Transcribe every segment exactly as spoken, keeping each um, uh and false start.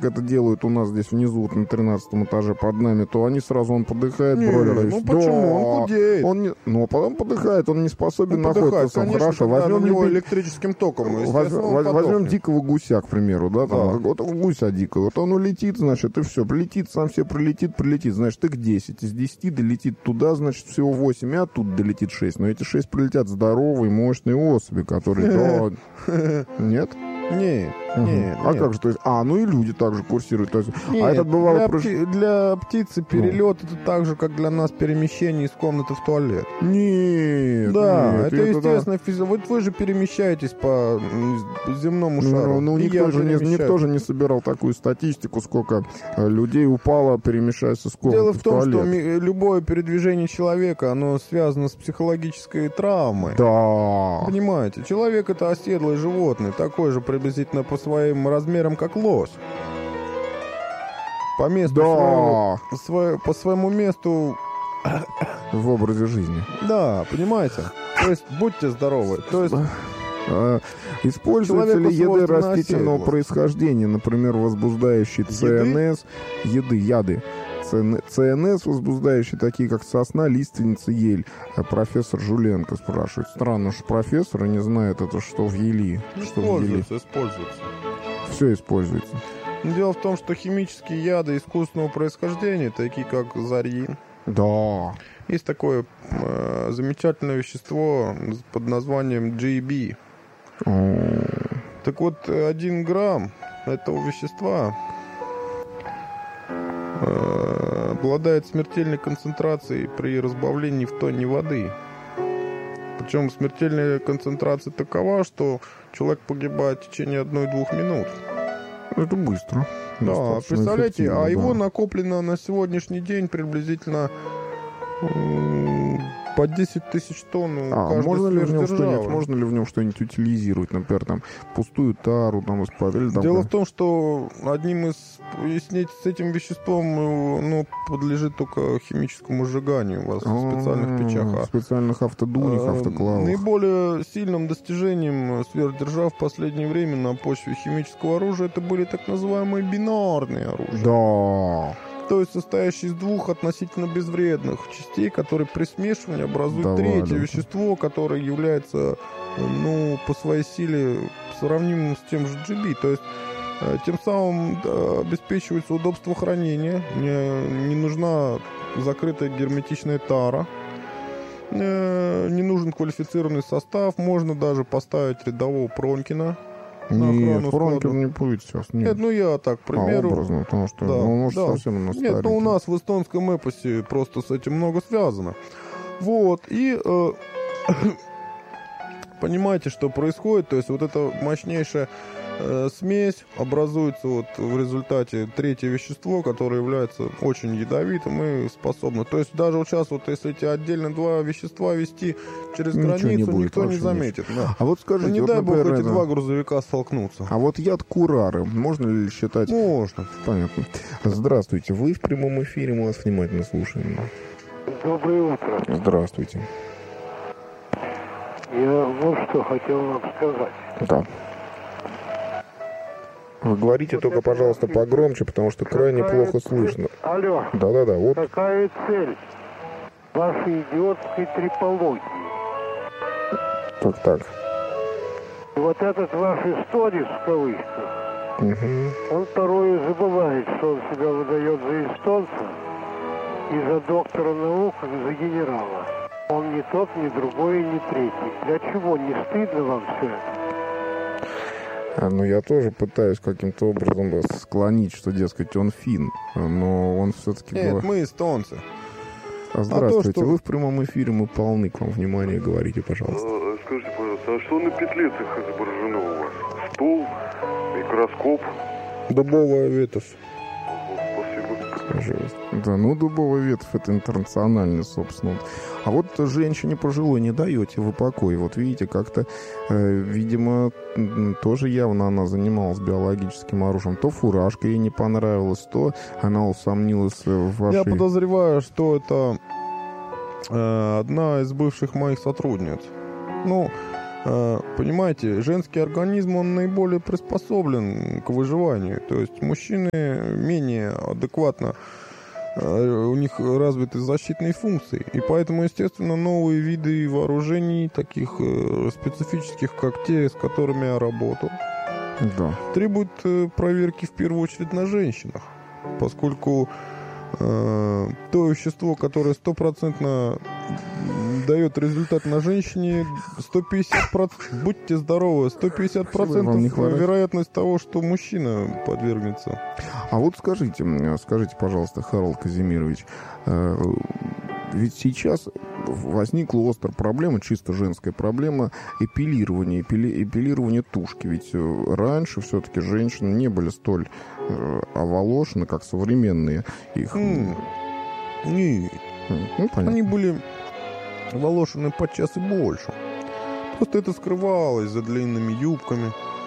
как это делают у нас здесь внизу, вот на тринадцатом этаже под нами, то они сразу, он подыхает, Не, бройлер. ну почему? Да, Он худеет. Он не, ну, а потом подыхает, он не способен Он находиться. подыхает, конечно, Хорошо, когда возьмем на него любитель- электрическим током. Воз- естественно, он воз- Возьмем подохнет. дикого гуся, к примеру, да, там, Да. вот гуся дикого, вот он улетит, значит, и все, прилетит, сам себе прилетит, прилетит, значит, их десять, из десяти долетит туда, значит, всего восемь, и оттуда долетит шесть, но эти шесть прилетят здоровые, мощные особи, которые, да, нет? Нет, Мгм. нет, А нет. как же, то есть, а, ну и люди также курсируют, то есть, Нет, а этот бывал... для, прош- пти- для птицы перелет это так же, как для нас перемещение из комнаты в туалет. Нет, Да, нет, это да. естественно физи... Вот вы же перемещаетесь по м, земному шару. Ну, ну, И никто, я же не, перемещаюсь. никто же не собирал такую статистику, сколько э, людей упало, перемещаясь из комнаты Дело в том, что туалет. ми- любое передвижение человека, оно связано с психологической травмой. Да. Понимаете, человек это оседлое животное, такой же приблизительно по своим размерам, как лось. По месту Да. своего- свое- по своему месту, В образе жизни. да, понимаете? То есть будьте здоровы. То есть А, Используются Человеку ли еды свойственно растительного оседлость. происхождения, например, возбуждающие ЦНС, еды, яды, ЦН- ЦНС возбуждающие, такие как сосна, лиственница, ель? А Профессор Жуленко спрашивает. Странно, что профессор не знает это, что в ели. Что в еле. используется, используется. Все используется. Дело в том, что химические яды искусственного происхождения, такие как зарин, Да. есть такое э, замечательное вещество под названием джи би. О, Так вот, один грамм этого вещества э, обладает смертельной концентрацией при разбавлении в тонне воды. Причем смертельная концентрация такова, что человек погибает в течение одной-двух минут. Это быстро. Да, Достаточно представляете, эффективно, а его да. накоплено на сегодняшний день приблизительно м, по десять тысяч тонн у А каждой можно ли в нем сверхдержавы. что-нибудь, можно ли в нем что-нибудь утилизировать, например, там пустую тару, там исправили, там. Дело в том, что одним из и с, не- с этим веществом э, ну, подлежит только химическому сжиганию у вас в специальных печах. В А, специальных автодунях, э, автоклавах. Наиболее сильным достижением сверхдержав в последнее время на почве химического оружия это были так называемые бинарные оружия. Да. То есть состоящие из двух относительно безвредных частей, которые при смешивании образуют Да третье ладно. вещество, которое является, ну, по своей силе сравнимым с тем же джи би. То есть э, тем самым да, обеспечивается удобство хранения, не, не нужна закрытая герметичная тара, э, не нужен квалифицированный состав, можно даже поставить рядового Пронкина. на Нет, охрану Франкин склада. не будет сейчас. Нет, Нет, ну я так, к примеру. А, образно, потому что Да, ну, он уж да. совсем на Нет, ну у нас в эстонском эпосе просто с этим много связано. Вот, и э, понимаете, что происходит, то есть вот эта мощнейшая э, смесь образуется вот в результате третье вещество, которое является очень ядовитым и способно. То есть даже вот сейчас вот если эти отдельно два вещества вести через Ничего границу, не будет, никто не вообще заметит. Да. А вот Ну, скажите, не вот, дай бог например, эти это- два грузовика столкнутся. А вот яд курары, можно ли считать? Можно. Понятно. Здравствуйте, вы в прямом эфире, мы вас внимательно слушаем. Доброе утро. Здравствуйте. Я вот что хотел вам сказать. Да. Вы говорите только, пожалуйста, погромче, потому что крайне Какая плохо цель- слышно. Алло, Да-да-да, вот. какая цель вашей идиотской трипологии? Так, так. И вот этот ваш эстонец в кавычках, Мгм. он порой забывает, что он себя выдает за эстонца и за доктора наук, и за генерала. Он не тот, ни другой, ни третий. Для чего? Не стыдно вам все это? А, ну, я тоже пытаюсь каким-то образом вас склонить, что, дескать, он финн, но он все-таки... Нет, мы эстонцы. А, здравствуйте, что- вы в прямом эфире, мы полны к вам внимания, говорите, пожалуйста. А, Скажите, пожалуйста, а что на петлицах изображено у вас? Стул, микроскоп? Дубовая ветошь. Спасибо. Пожалуйста. Да, ну, дубовый ветвь — это интернациональный, собственно. А вот женщине пожилой не даете вы покой. Вот видите, как-то, э, видимо, м, тоже явно она занималась биологическим оружием. То фуражка ей не понравилась, то она усомнилась в вашей... Я подозреваю, что это э, одна из бывших моих сотрудниц. Ну, Понимаете, женский организм, он наиболее приспособлен к выживанию. То есть мужчины менее адекватно, у них развиты защитные функции. И поэтому, естественно, новые виды вооружений, таких специфических, как те, с которыми я работал, да, требуют проверки в первую очередь на женщинах. Поскольку э, то вещество, которое стопроцентно дает результат на женщине, сто пятьдесят процентов, будьте здоровы, сто пятьдесят процентов вероятность того, что мужчина подвергнется. А вот скажите, скажите, пожалуйста, Харалд Казимирович, э, ведь сейчас возникла острая проблема, чисто женская проблема эпилирования, эпили, эпилирования тушки. Ведь раньше все-таки женщины не были столь э, оволошены, как современные их. Mm. Нет. Ну, они были волошены подчас и больше. Просто это скрывалось за длинными юбками.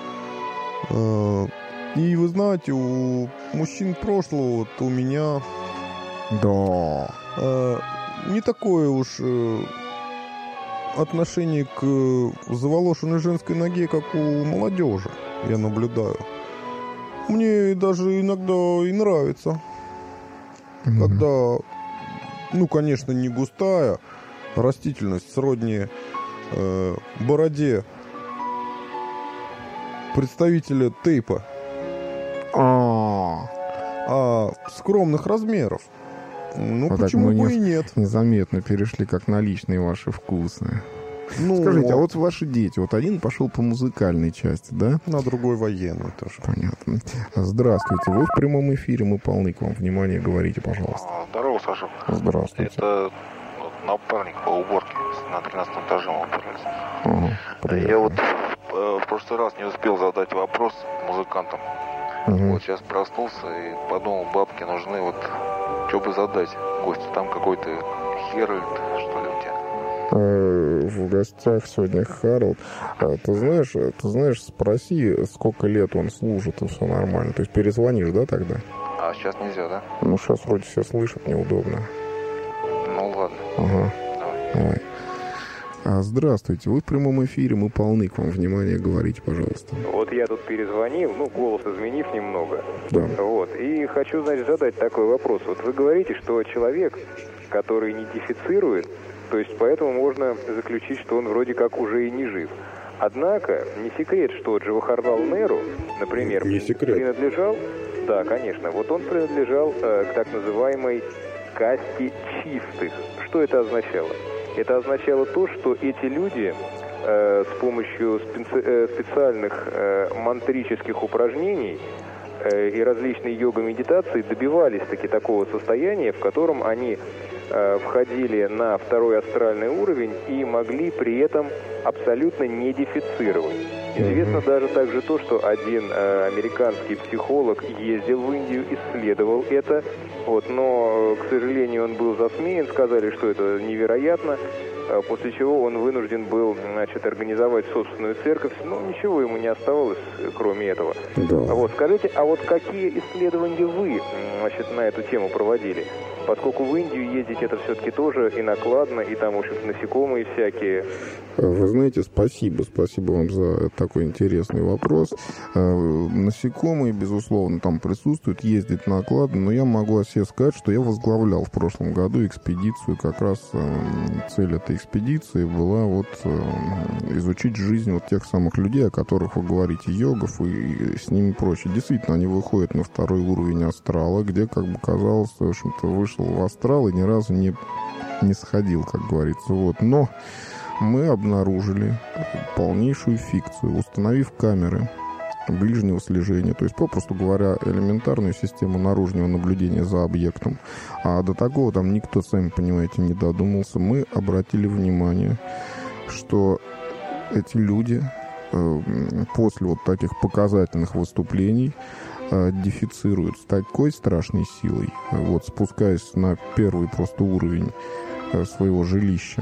И вы знаете, у мужчин прошлого, вот у меня, да, не такое уж отношение к заволошенной женской ноге, как у молодежи, я наблюдаю. Мне даже иногда и нравится, mm-hmm. когда, ну, конечно, не густая растительность сродни э, бороде представителя тейпа, а, а скромных размеров. Ну, вот почему бы не, и нет? Незаметно перешли как на личные ваши вкусы. Ну, скажите, а вот ваши дети, вот один пошел по музыкальной части, да? На другой военный тоже. Понятно. Здравствуйте, вы в прямом эфире, мы полны к вам внимания, говорите, пожалуйста. Здорово, Саша. Здравствуйте. Это напарник по уборке на тринадцатом этаже мы уперлись. Ага, я вот в, в прошлый раз не успел задать вопрос музыкантам. Угу. Вот сейчас проснулся и подумал, бабки нужны, вот что бы задать гостю. Там какой-то Херальд, что ли, у тебя? В гостях сегодня Харалд. Ты знаешь, ты знаешь, спроси, сколько лет он служит, и все нормально. То есть перезвонишь, да, тогда? А сейчас нельзя, да? Ну, сейчас вроде все слышат, неудобно. Ну, ладно. Ага. Давай. Давай. А, здравствуйте, вы в прямом эфире, мы полны к вам внимания, говорите, пожалуйста. Вот я тут перезвонил, ну, голос изменив немного. Да. Вот, и хочу, значит, задать такой вопрос. Вот вы говорите, что человек, который не дефицирует, то есть поэтому можно заключить, что он вроде как уже и не жив. Однако, не секрет, что Джавахарлал Неру, например, не секрет. принадлежал, да, конечно, вот он принадлежал э, к так называемой касте чистых. Что это означало? Это означало то, что эти люди э, с помощью специ- э, специальных э, мантрических упражнений э, и различной йога-медитации добивались таки такого состояния, в котором они э, входили на второй астральный уровень и могли при этом абсолютно не дефицировать. Известно даже также то, что один э, американский психолог ездил в Индию, исследовал это, вот, но, к сожалению, он был засмеян, сказали, что это невероятно, э, после чего он вынужден был, значит, организовать собственную церковь, но ничего ему не оставалось, кроме этого. Да. Вот, скажите, а вот какие исследования вы, значит, на эту тему проводили? Поскольку в Индию ездить это все-таки тоже и накладно, и там, в общем-то, насекомые всякие. Вы знаете, спасибо, спасибо вам за такой интересный вопрос. Насекомые, безусловно, там присутствуют, ездить накладно, но я могу о себе сказать, что я возглавлял в прошлом году экспедицию, как раз цель этой экспедиции была вот изучить жизнь вот тех самых людей, о которых вы говорите, йогов и с ними прочее. Действительно, они выходят на второй уровень астрала, где, как бы казалось, в общем-то, вышел в астрал и ни разу не, не сходил, как говорится. Вот. Но мы обнаружили полнейшую фикцию, установив камеры ближнего слежения, то есть, попросту говоря, элементарную систему наружного наблюдения за объектом. А до такого там никто, сами понимаете, не додумался. Мы обратили внимание, что эти люди э, после вот таких показательных выступлений э, дефицируют с такой страшной силой, вот, спускаясь на первый просто уровень э, своего жилища,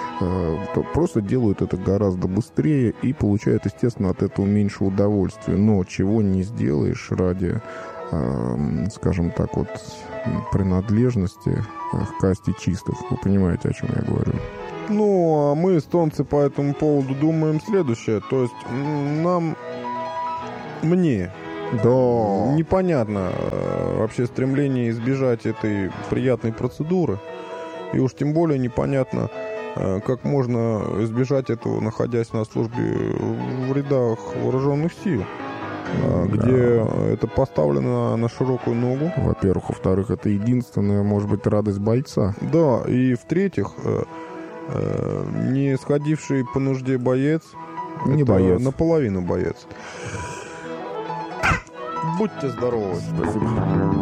то просто делают это гораздо быстрее и получают, естественно, от этого меньше удовольствия. Но чего не сделаешь ради, скажем так, вот принадлежности к касте чистых. Вы понимаете, о чем я говорю? Ну, а мы, эстонцы, по этому поводу думаем следующее. То есть м, нам, мне Да. непонятно э, вообще стремление избежать этой приятной процедуры. И уж тем более непонятно, э, как можно избежать этого, находясь на службе в рядах вооруженных сил, э, Да. где это поставлено на широкую ногу. Во-первых. Во-вторых, это единственная, может быть, радость бойца. Да, и в-третьих, э, э, не сходивший по нужде боец, Не это боец. наполовину боец. Будьте здоровы. Спасибо.